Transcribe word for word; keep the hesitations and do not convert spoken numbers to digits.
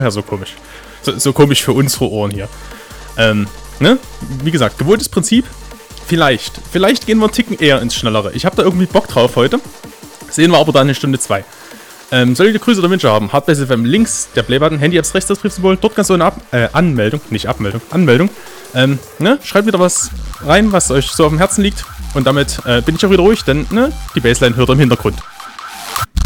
Ja, so komisch. So, so komisch für unsere Ohren hier. Ähm, ne? Wie gesagt, gewohntes Prinzip. Vielleicht. Vielleicht gehen wir einen Ticken eher ins Schnellere. Ich habe da irgendwie Bock drauf heute. Sehen wir aber dann in Stunde zwei. Ähm, solltet ihr Grüße oder Wünsche haben, Hardbase F M links, der Playbutton, Handy-Apps rechts, das Briefsymbol. Dort kannst du eine Ab äh, Anmeldung, nicht Abmeldung, Anmeldung. Ähm, ne? Schreibt wieder was rein, was euch so auf dem Herzen liegt. Und damit äh, bin ich auch wieder ruhig, denn ne? Die Bassline hört ihr im Hintergrund.